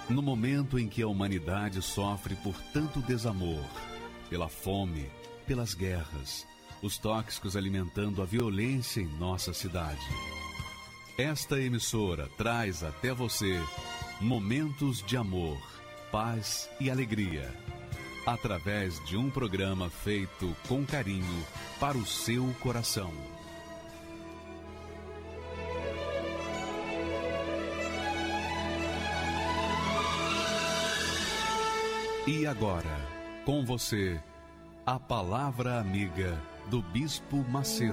No momento em que a humanidade sofre por tanto desamor, pela fome, pelas guerras, os tóxicos alimentando a violência em nossa cidade. Esta emissora traz até você momentos de amor, paz e alegria, através de um programa feito com carinho para o seu coração. E agora, com você, a Palavra Amiga do Bispo Macedo.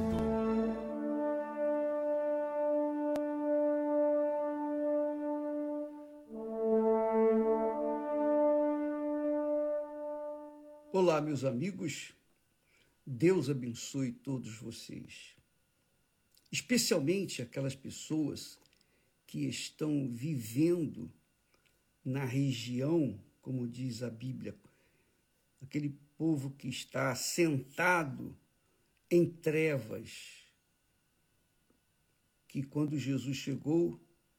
Olá, meus amigos, Deus abençoe todos vocês, especialmente aquelas pessoas que estão vivendo na região, como diz a Bíblia, aquele povo que está sentado em trevas, que quando Jesus chegou,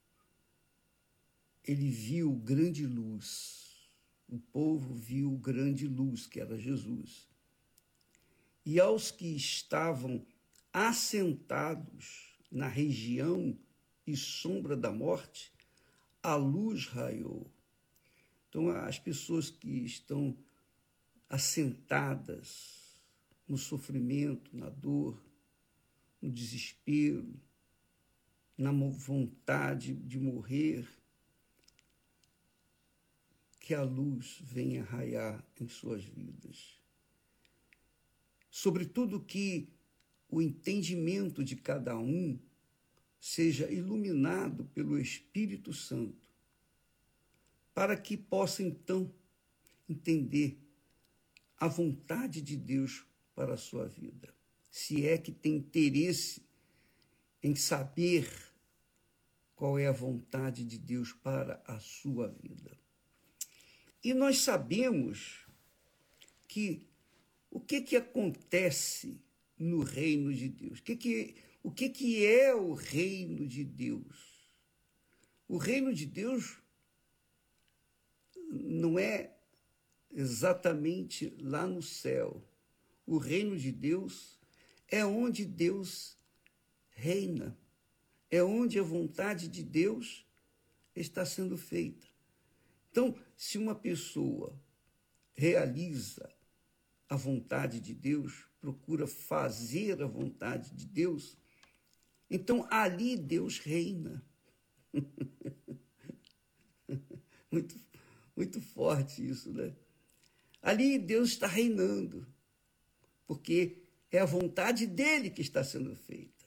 ele viu grande luz. O povo viu grande luz, que era Jesus. E aos que estavam assentados na região e sombra da morte, a luz raiou. Então, as pessoas que estão assentadas no sofrimento, na dor, no desespero, na vontade de morrer, que a luz venha raiar em suas vidas. Sobretudo que o entendimento de cada um seja iluminado pelo Espírito Santo, para que possa, então, entender a vontade de Deus para a sua vida. Se é que tem interesse em saber qual é a vontade de Deus para a sua vida. E nós sabemos que o que acontece no reino de Deus? O que é o reino de Deus? O reino de Deus não é exatamente lá no céu. O reino de Deus é onde Deus reina, é onde a vontade de Deus está sendo feita. Então, se uma pessoa realiza a vontade de Deus, procura fazer a vontade de Deus, então ali Deus reina. Muito forte isso, né? Ali Deus está reinando, porque é a vontade dele que está sendo feita.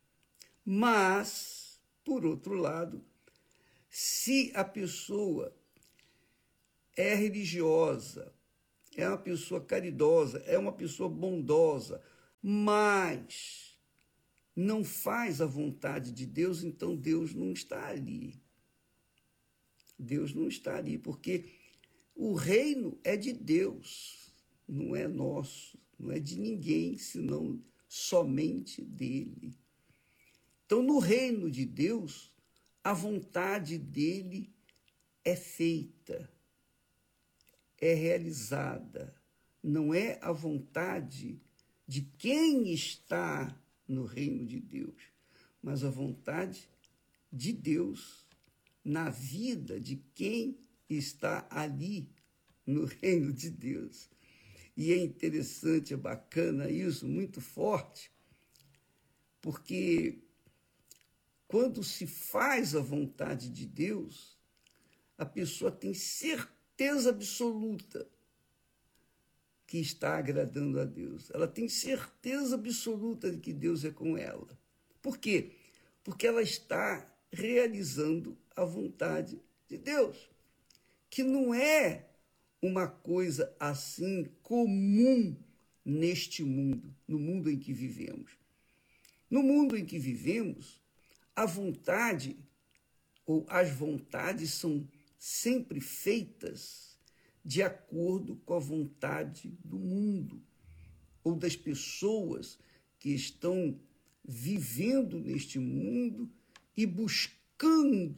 Mas, por outro lado, se a pessoa é religiosa, é uma pessoa caridosa, é uma pessoa bondosa, mas não faz a vontade de Deus, então Deus não está ali. Deus não está ali, porque o reino é de Deus, não é nosso, não é de ninguém, senão somente dele. Então, no reino de Deus, a vontade dele é feita, é realizada. Não é a vontade de quem está no reino de Deus, mas a vontade de Deus na vida de quem está ali no reino de Deus. E é interessante, é bacana isso, muito forte, porque quando se faz a vontade de Deus, a pessoa tem certeza absoluta que está agradando a Deus. Ela tem certeza absoluta de que Deus é com ela. Por quê? Porque ela está realizando a vontade de Deus, que não é uma coisa assim comum neste mundo, no mundo em que vivemos. No mundo em que vivemos, a vontade ou as vontades são sempre feitas de acordo com a vontade do mundo ou das pessoas que estão vivendo neste mundo e buscando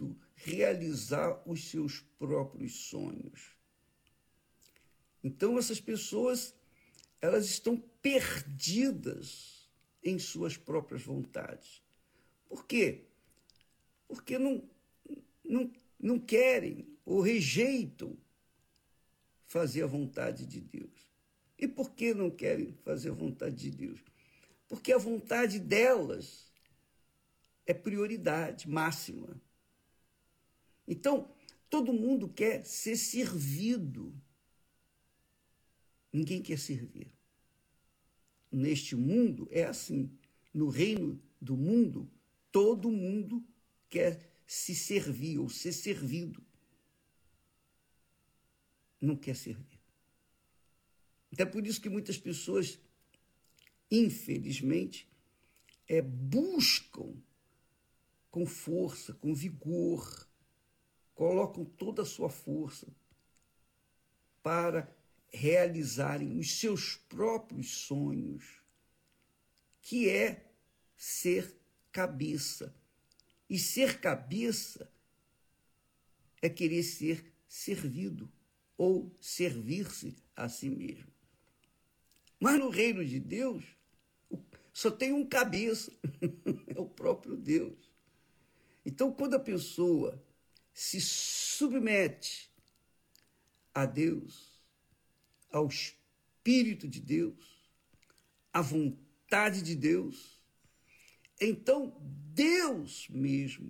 realizar os seus próprios sonhos. Então, essas pessoas, elas estão perdidas em suas próprias vontades. Por quê? Porque não querem ou rejeitam fazer a vontade de Deus. E por que não querem fazer a vontade de Deus? Porque a vontade delas é prioridade máxima. Então, todo mundo quer ser servido. Ninguém quer servir. Neste mundo é assim. No reino do mundo, todo mundo quer se servir ou ser servido. Não quer servir. Então é por isso que muitas pessoas, infelizmente, buscam com força, com vigor, colocam toda a sua força para realizarem os seus próprios sonhos, que é ser cabeça. E ser cabeça é querer ser servido ou servir-se a si mesmo. Mas no reino de Deus, só tem um cabeça, é o próprio Deus. Então, quando a pessoa se submete a Deus, ao Espírito de Deus, à vontade de Deus, então Deus mesmo,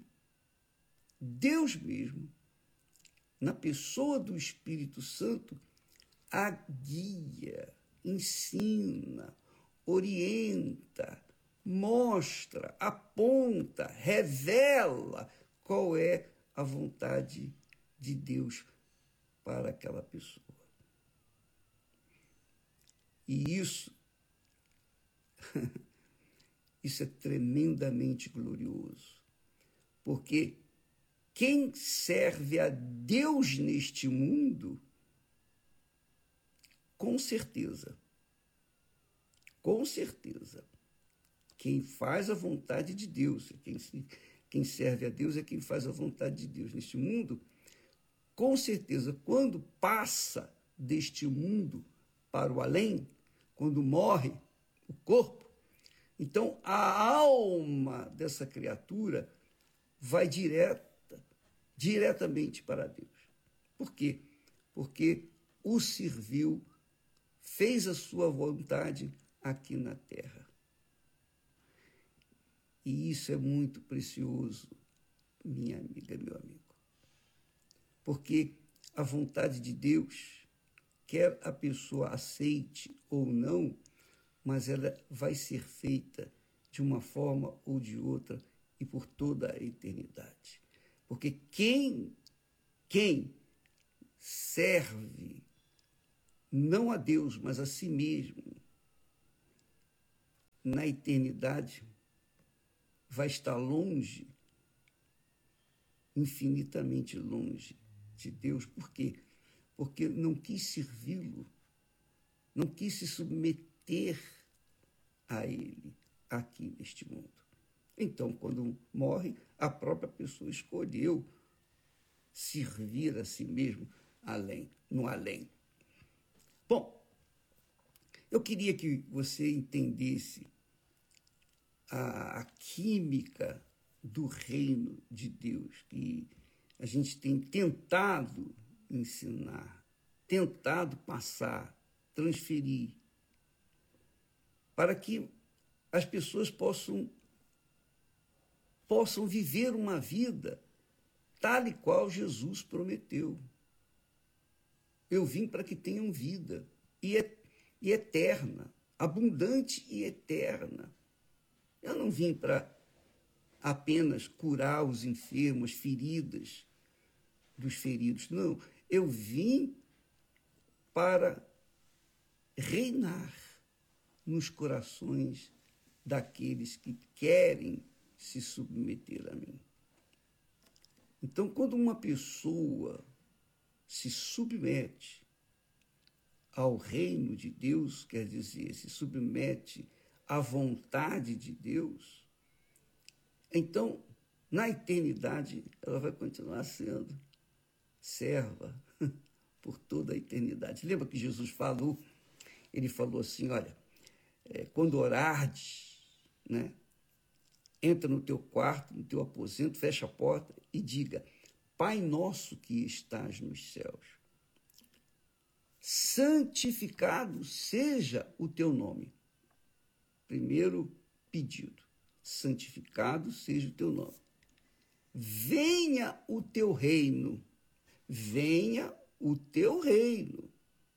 na pessoa do Espírito Santo, a guia, ensina, orienta, mostra, aponta, revela qual é a vontade de Deus para aquela pessoa. E isso é tremendamente glorioso, porque quem serve a Deus neste mundo, com certeza, quem faz a vontade de Deus, quem serve a Deus é quem faz a vontade de Deus neste mundo, com certeza, quando passa deste mundo para o além, quando morre o corpo, então a alma dessa criatura vai diretamente para Deus. Por quê? Porque o serviu, fez a sua vontade aqui na terra. E isso é muito precioso, minha amiga, meu amigo. Porque a vontade de Deus, quer a pessoa aceite ou não, mas ela vai ser feita de uma forma ou de outra e por toda a eternidade. Porque quem serve não a Deus, mas a si mesmo, na eternidade, vai estar longe, infinitamente longe de Deus. Por quê? Porque não quis servi-lo, não quis se submeter a ele aqui neste mundo. Então, quando morre, a própria pessoa escolheu servir a si mesmo no além. Bom, eu queria que você entendesse a química do reino de Deus, que a gente tem tentado ensinar, tentado passar, transferir, para que as pessoas possam viver uma vida tal e qual Jesus prometeu. Eu vim para que tenham vida, e eterna, abundante e eterna. Eu não vim para apenas curar os enfermos, as feridas dos feridos. Não, eu vim para reinar nos corações daqueles que querem se submeter a mim. Então, quando uma pessoa se submete ao reino de Deus, quer dizer, se submete à vontade de Deus, então na eternidade, ela vai continuar sendo serva por toda a eternidade. Lembra que Jesus falou? Ele falou assim, olha, quando orardes, né, entra no teu quarto, no teu aposento, fecha a porta e diga, Pai nosso que estás nos céus, santificado seja o teu nome. Primeiro pedido, santificado seja o teu nome. Venha o teu reino, venha o teu reino,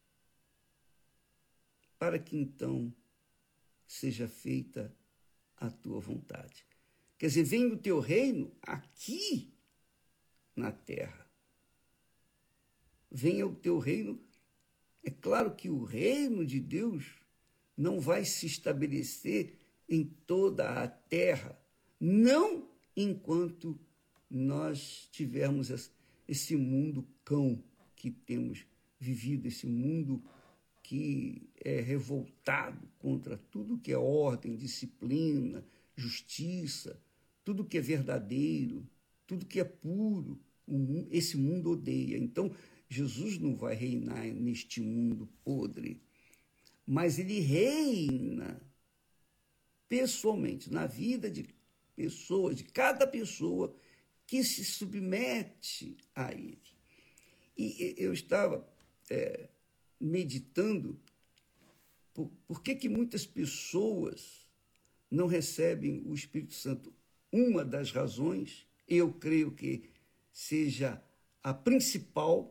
para que então seja feita a tua vontade. Quer dizer, venha o teu reino aqui na terra. Venha o teu reino. É claro que o reino de Deus não vai se estabelecer em toda a terra, não enquanto nós tivermos esse mundo cão que temos vivido, esse mundo que é revoltado contra tudo que é ordem, disciplina, justiça, tudo que é verdadeiro, tudo que é puro. Esse mundo odeia. Então, Jesus não vai reinar neste mundo podre, mas ele reina pessoalmente na vida de pessoas, de cada pessoa que se submete a ele. E eu estava meditando por que muitas pessoas não recebem o Espírito Santo. Uma das razões, eu creio que seja a principal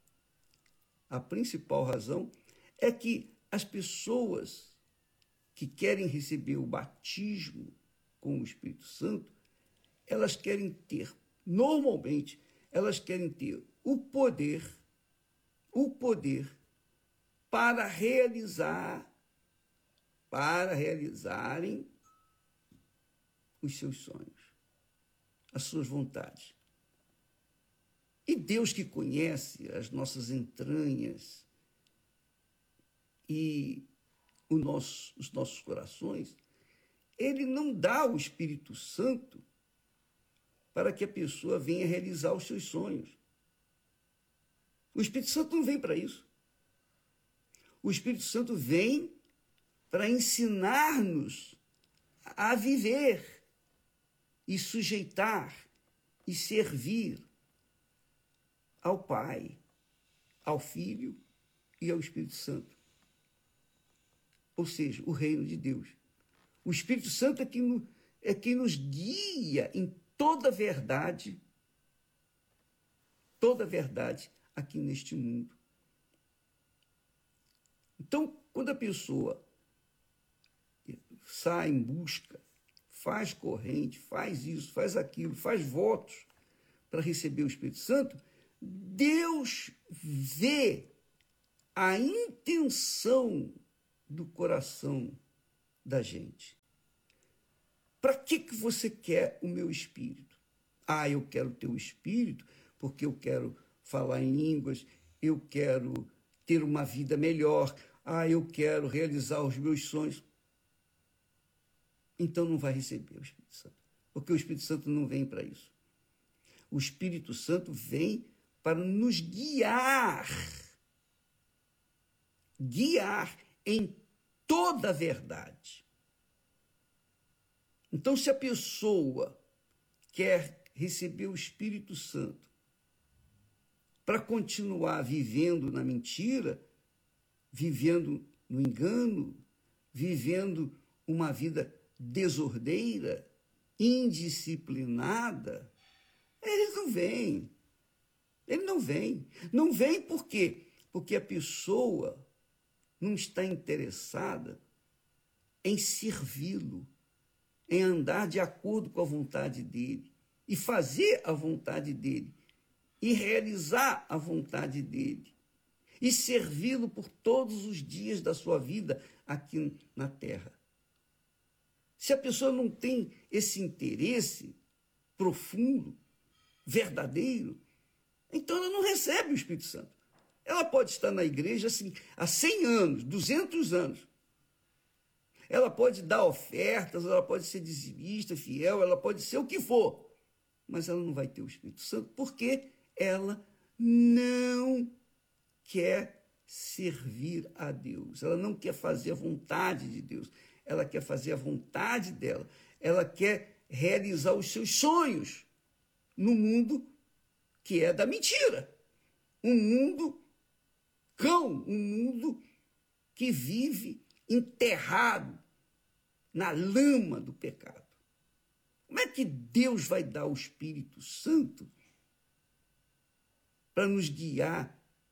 razão, é que as pessoas que querem receber o batismo com o Espírito Santo, elas querem ter, normalmente, elas querem ter o poder para realizarem os seus sonhos, as suas vontades. E Deus, que conhece as nossas entranhas e os nossos corações, ele não dá o Espírito Santo para que a pessoa venha realizar os seus sonhos. O Espírito Santo não vem para isso. O Espírito Santo vem para ensinar-nos a viver e sujeitar e servir ao Pai, ao Filho e ao Espírito Santo. Ou seja, o reino de Deus. O Espírito Santo é quem nos guia em toda a verdade aqui neste mundo. Então, quando a pessoa sai em busca, faz corrente, faz isso, faz aquilo, faz votos para receber o Espírito Santo, Deus vê a intenção do coração da gente. Para que você quer o meu Espírito? Eu quero ter o Espírito porque eu quero falar em línguas, eu quero ter uma vida melhor, eu quero realizar os meus sonhos. Então não vai receber o Espírito Santo, porque o Espírito Santo não vem para isso. O Espírito Santo vem para nos guiar em toda a verdade. Então, se a pessoa quer receber o Espírito Santo para continuar vivendo na mentira, vivendo no engano, vivendo uma vida desordeira, indisciplinada, ele não vem. Ele não vem. Não vem por quê? Porque a pessoa não está interessada em servi-lo, em andar de acordo com a vontade dele, e fazer a vontade dele, e realizar a vontade dele, e servi-lo por todos os dias da sua vida aqui na terra. Se a pessoa não tem esse interesse profundo, verdadeiro, então ela não recebe o Espírito Santo. Ela pode estar na igreja assim, há 100 anos, 200 anos. Ela pode dar ofertas, ela pode ser dizimista, fiel, ela pode ser o que for. mas ela não vai ter o Espírito Santo porque ela não quer servir a Deus, ela não quer fazer a vontade de Deus, ela quer fazer a vontade dela, ela quer realizar os seus sonhos no mundo que é da mentira, um mundo cão, um mundo que vive enterrado na lama do pecado. Como é que Deus vai dar o Espírito Santo para nos guiar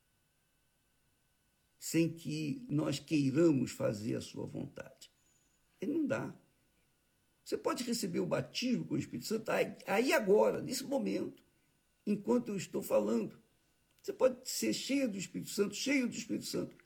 sem que nós queiramos fazer a sua vontade? Ele não dá. Você pode receber o batismo com o Espírito Santo aí agora, nesse momento, enquanto eu estou falando. Você pode ser cheio do Espírito Santo,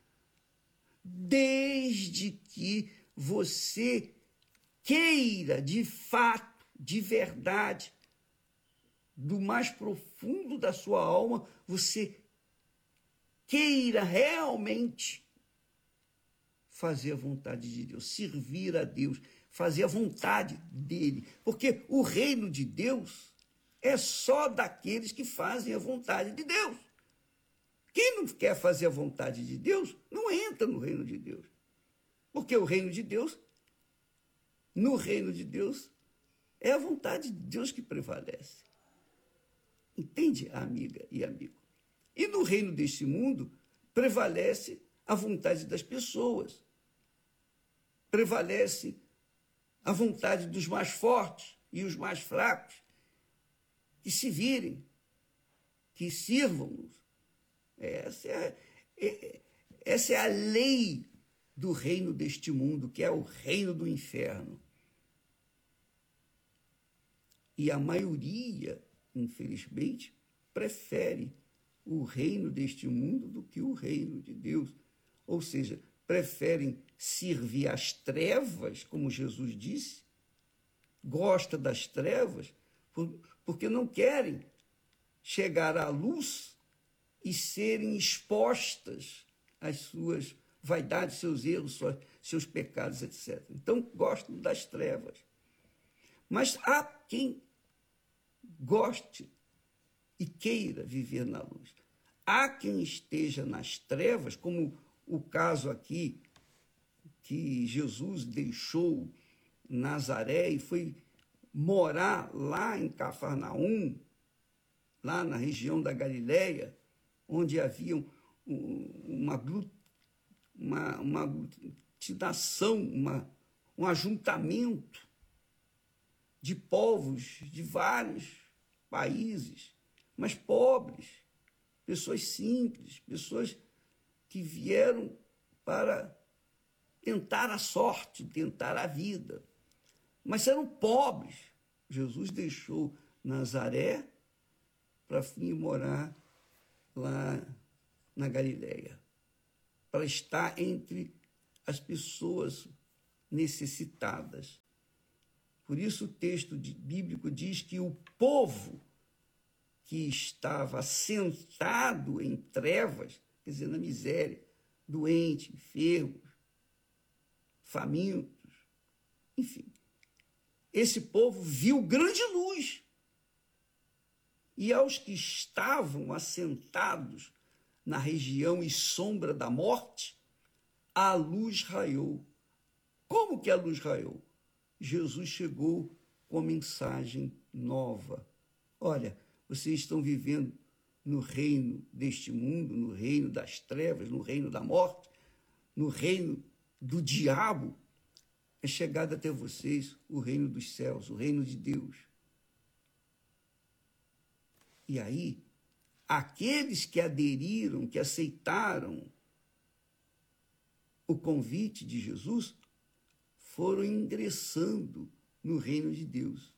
desde que você queira, de fato, de verdade, do mais profundo da sua alma, você queira realmente fazer a vontade de Deus, servir a Deus, fazer a vontade dele. Porque o reino de Deus é só daqueles que fazem a vontade de Deus. Quem não quer fazer a vontade de Deus, não entra no reino de Deus. Porque o reino de Deus, no reino de Deus, é a vontade de Deus que prevalece. Entende, amiga e amigo? E no reino deste mundo, prevalece a vontade das pessoas. Prevalece a vontade dos mais fortes e os mais fracos, que se virem, que sirvam-nos. Essa é a lei do reino deste mundo, que é o reino do inferno. E a maioria, infelizmente, prefere o reino deste mundo do que o reino de Deus. Ou seja, preferem servir às trevas, como Jesus disse, gosta das trevas, porque não querem chegar à luz e serem expostas às suas vaidades, seus erros, seus pecados, etc. Então, gostam das trevas. Mas há quem goste e queira viver na luz. Há quem esteja nas trevas, como o caso aqui, que Jesus deixou Nazaré e foi morar lá em Cafarnaum, lá na região da Galileia, onde havia uma aglutinação, um ajuntamento de povos de vários países, mas pobres, pessoas simples, pessoas que vieram para tentar a sorte, tentar a vida, mas eram pobres. Jesus deixou Nazaré para vir morar lá na Galileia, para estar entre as pessoas necessitadas. Por isso o texto bíblico diz que o povo que estava sentado em trevas, quer dizer, na miséria, doente, enfermos, famintos, enfim, esse povo viu grande luz. E aos que estavam assentados na região e sombra da morte, a luz raiou. Como que a luz raiou? Jesus chegou com a mensagem nova. Olha, vocês estão vivendo no reino deste mundo, no reino das trevas, no reino da morte, no reino do diabo. É chegado até vocês o reino dos céus, o reino de Deus. E aí, aqueles que aderiram, que aceitaram o convite de Jesus, foram ingressando no reino de Deus.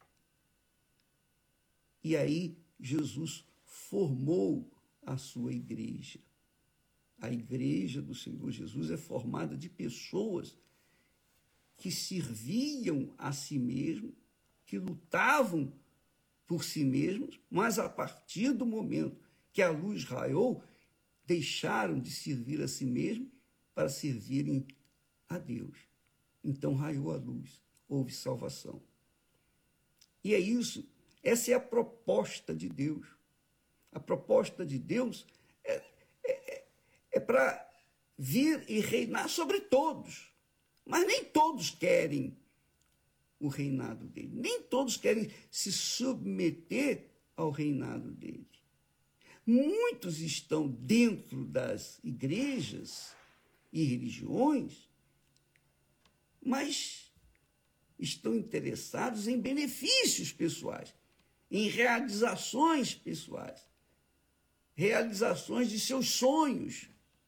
E aí, Jesus formou a sua igreja. A igreja do Senhor Jesus é formada de pessoas que serviam a si mesmos, que lutavam por si mesmos, mas a partir do momento que a luz raiou, deixaram de servir a si mesmos para servirem a Deus. Então raiou a luz, houve salvação. E é isso Essa é a proposta de Deus. A proposta de Deus é para vir e reinar sobre todos. Mas nem todos querem o reinado dele. Nem todos querem se submeter ao reinado dele. Muitos estão dentro das igrejas e religiões, mas estão interessados em benefícios pessoais, em realizações pessoais, realizações de seus sonhos.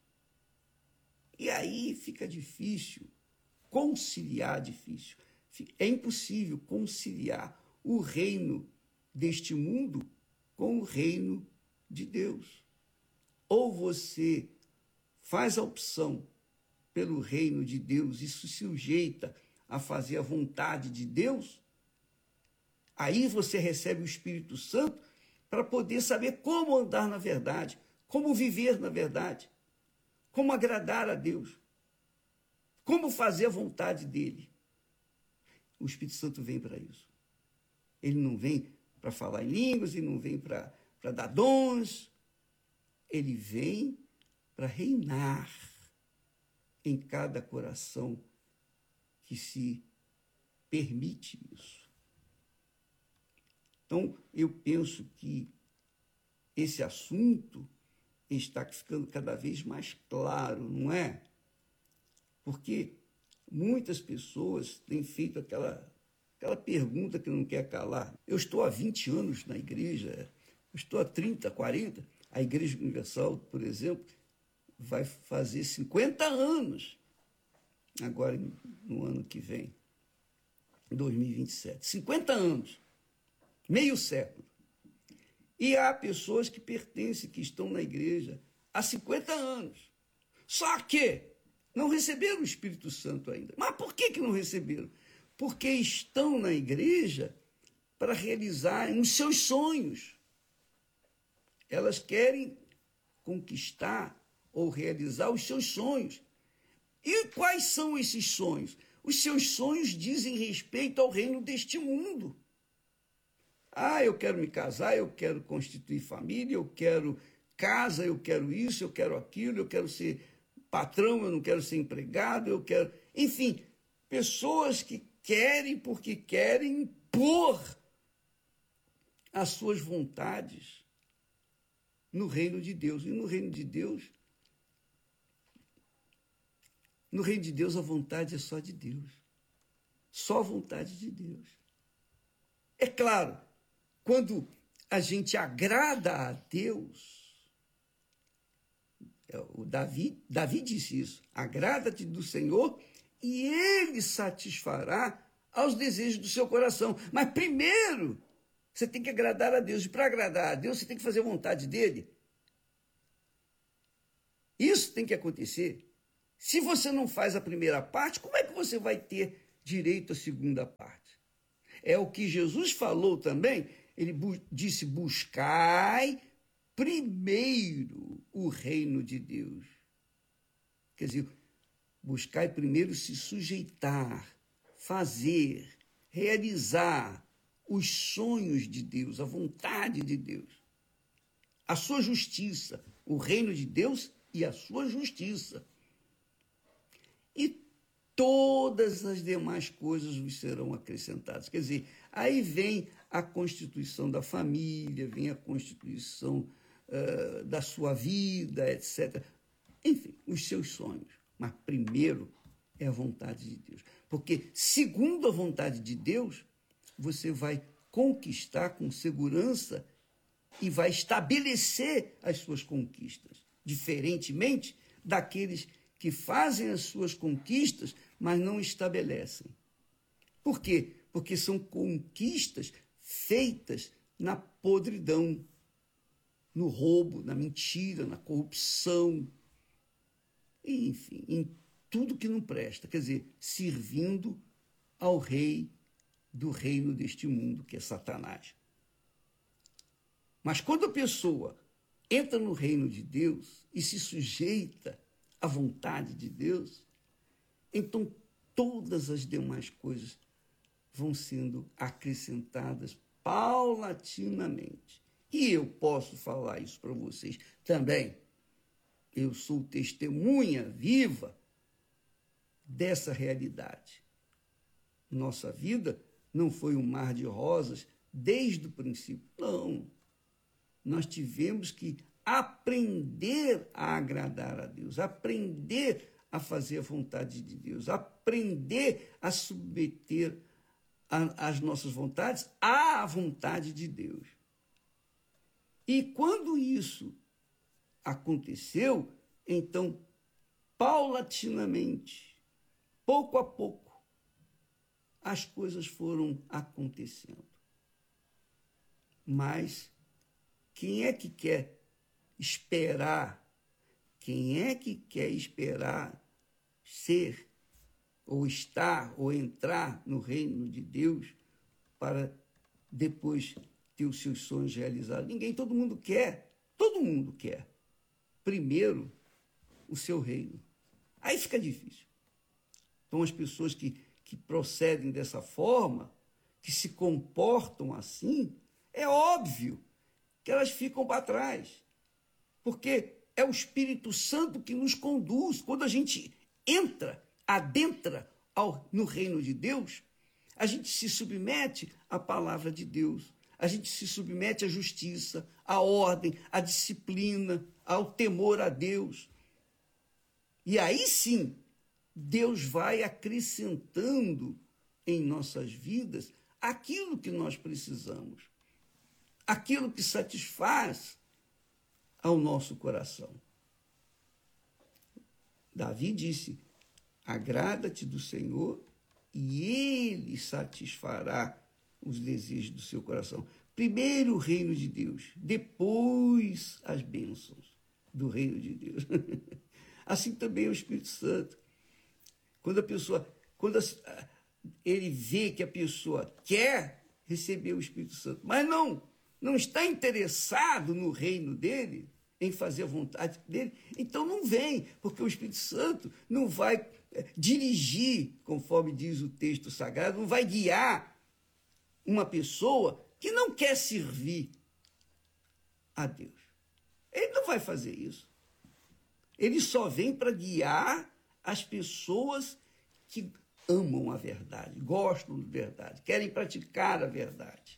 E aí fica difícil conciliar, É impossível conciliar o reino deste mundo com o reino de Deus. Ou você faz a opção pelo reino de Deus e se sujeita a fazer a vontade de Deus, aí você recebe o Espírito Santo para poder saber como andar na verdade, como viver na verdade, como agradar a Deus, como fazer a vontade dele. O Espírito Santo vem para isso. Ele não vem para falar em línguas, ele não vem para dar dons, ele vem para reinar em cada coração que se permite isso. Então, eu penso que esse assunto está ficando cada vez mais claro, não é? Porque muitas pessoas têm feito aquela pergunta que não quer calar. Eu estou há 20 anos na igreja, eu estou há 30, 40. A Igreja Universal, por exemplo, vai fazer 50 anos, agora no ano que vem, 2027. 50 anos, meio século. E há pessoas que pertencem, que estão na igreja há 50 anos. Só que não receberam o Espírito Santo ainda. Mas por que não receberam? Porque estão na igreja para realizarem os seus sonhos. Elas querem conquistar ou realizar os seus sonhos. E quais são esses sonhos? Os seus sonhos dizem respeito ao reino deste mundo. Ah, eu quero me casar, eu quero constituir família, eu quero casa, eu quero isso, eu quero aquilo, eu quero ser patrão, eu não quero ser empregado, eu quero... Enfim, pessoas que querem porque querem impor as suas vontades no reino de Deus. E no reino de Deus a vontade é só de Deus. Só a vontade de Deus. É claro, quando a gente agrada a Deus, o Davi disse isso, agrada-te do Senhor e Ele satisfará aos desejos do seu coração. Mas primeiro, você tem que agradar a Deus. E para agradar a Deus, você tem que fazer a vontade dEle. Isso tem que acontecer. Se você não faz a primeira parte, como é que você vai ter direito à segunda parte? É o que Jesus falou também. Ele disse, buscai primeiro o reino de Deus. Quer dizer, buscai primeiro se sujeitar, fazer, realizar os sonhos de Deus, a vontade de Deus, a sua justiça, o reino de Deus e a sua justiça. E todas as demais coisas vos serão acrescentadas. Quer dizer, aí vem a constituição da família, vem a constituição da sua vida, etc. Enfim, os seus sonhos. Mas primeiro é a vontade de Deus. Porque, segundo a vontade de Deus, você vai conquistar com segurança e vai estabelecer as suas conquistas. Diferentemente daqueles que fazem as suas conquistas, mas não estabelecem. Por quê? Porque são conquistas feitas na podridão, no roubo, na mentira, na corrupção, enfim, em tudo que não presta. Quer dizer, servindo ao rei do reino deste mundo, que é Satanás. Mas quando a pessoa entra no reino de Deus e se sujeita à vontade de Deus, então todas as demais coisas vão sendo acrescentadas paulatinamente. E eu posso falar isso para vocês também. Eu sou testemunha viva dessa realidade. Nossa vida não foi um mar de rosas desde o princípio. Não. Nós tivemos que aprender a agradar a Deus, aprender a fazer a vontade de Deus, aprender a submeter as nossas vontades à vontade de Deus. E quando isso aconteceu, então, paulatinamente, pouco a pouco, as coisas foram acontecendo. Mas quem é que quer esperar? Quem é que quer esperar ser, ou estar, ou entrar no reino de Deus para depois ter os seus sonhos realizados? Ninguém, todo mundo quer. Primeiro, o seu reino. Aí fica difícil. Então, as pessoas que procedem dessa forma, que se comportam assim, é óbvio que elas ficam para trás. Porque é o Espírito Santo que nos conduz. Quando a gente adentra no reino de Deus, a gente se submete à palavra de Deus. A gente se submete à justiça, à ordem, à disciplina, ao temor a Deus. E aí sim, Deus vai acrescentando em nossas vidas aquilo que nós precisamos, aquilo que satisfaz ao nosso coração. Davi disse: agrada-te do Senhor e Ele satisfará os desejos do seu coração. Primeiro o reino de Deus, depois as bênçãos do reino de Deus. Assim também é o Espírito Santo. Quando ele vê que a pessoa quer receber o Espírito Santo, mas não está interessado no reino dele, em fazer a vontade dele, então não vem, porque o Espírito Santo não vai dirigir, conforme diz o texto sagrado, não vai guiar uma pessoa que não quer servir a Deus. Ele não vai fazer isso. Ele só vem para guiar as pessoas que amam a verdade, gostam da verdade, querem praticar a verdade.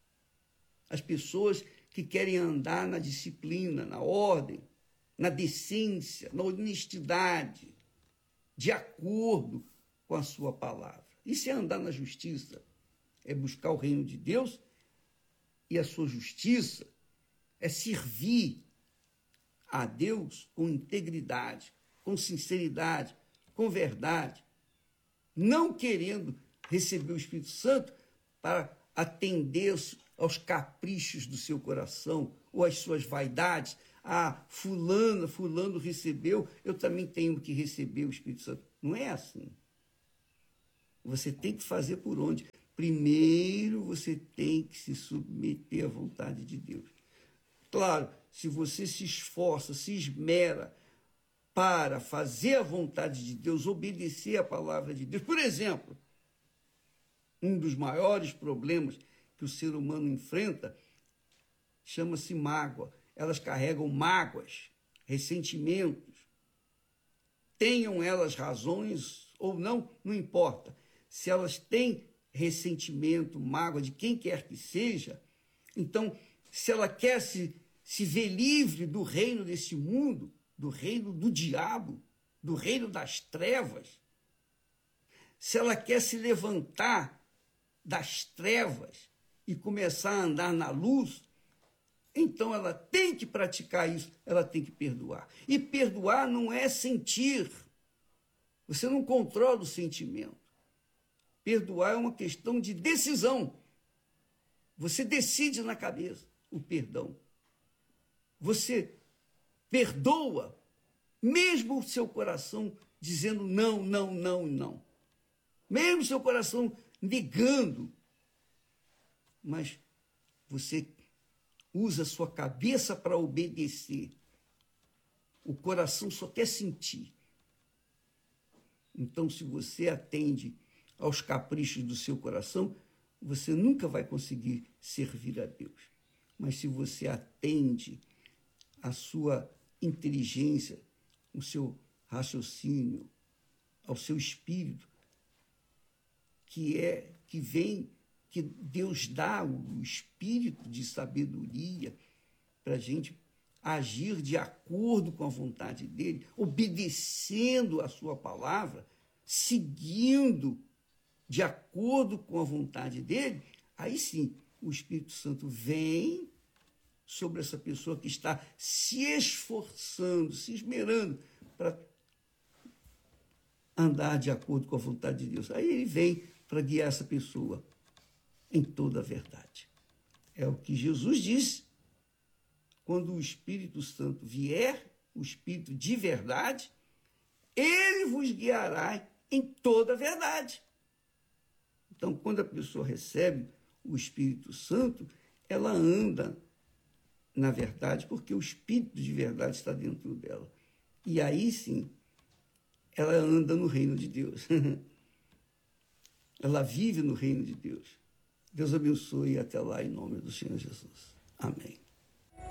As pessoas que querem andar na disciplina, na ordem, na decência, na honestidade, de acordo com a sua palavra. Isso é andar na justiça, é buscar o reino de Deus e a sua justiça, é servir a Deus com integridade, com sinceridade, com verdade, não querendo receber o Espírito Santo para atender aos caprichos do seu coração ou às suas vaidades. Ah, fulano recebeu, eu também tenho que receber o Espírito Santo. Não é assim. Você tem que fazer por onde? Primeiro você tem que se submeter à vontade de Deus. Claro, se você se esforça, se esmera para fazer a vontade de Deus, obedecer a palavra de Deus. Por exemplo, um dos maiores problemas que o ser humano enfrenta chama-se mágoa. Elas carregam mágoas, ressentimentos. Tenham elas razões ou não, não importa. Se elas têm ressentimento, mágoa de quem quer que seja, então, se ela quer se ver livre do reino desse mundo, do reino do diabo, do reino das trevas, se ela quer se levantar das trevas e começar a andar na luz, então ela tem que praticar isso, ela tem que perdoar. E perdoar não é sentir. Você não controla o sentimento. Perdoar é uma questão de decisão. Você decide na cabeça o perdão. Você perdoa, mesmo o seu coração dizendo não, não, não, não. Mesmo o seu coração negando. Mas você usa a sua cabeça para obedecer. O coração só quer sentir. Então, se você atende aos caprichos do seu coração, você nunca vai conseguir servir a Deus. Mas se você atende à sua inteligência, o seu raciocínio, ao seu espírito, que Deus dá o espírito de sabedoria para a gente agir de acordo com a vontade dele, obedecendo a sua palavra, seguindo de acordo com a vontade dele, aí sim o Espírito Santo vem sobre essa pessoa que está se esforçando, se esmerando para andar de acordo com a vontade de Deus. Aí ele vem para guiar essa pessoa em toda a verdade. É o que Jesus disse. Quando o Espírito Santo vier, o Espírito de verdade, ele vos guiará em toda a verdade. Então, quando a pessoa recebe o Espírito Santo, ela anda na verdade, porque o Espírito de verdade está dentro dela. E aí sim, ela anda no reino de Deus. Ela vive no reino de Deus. Deus abençoe e até lá, em nome do Senhor Jesus. Amém.